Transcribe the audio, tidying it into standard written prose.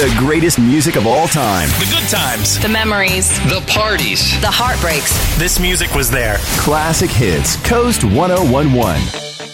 The greatest music of all time. The good times. The memories. The parties. The heartbreaks. This music was there. Classic hits. Coast 1011.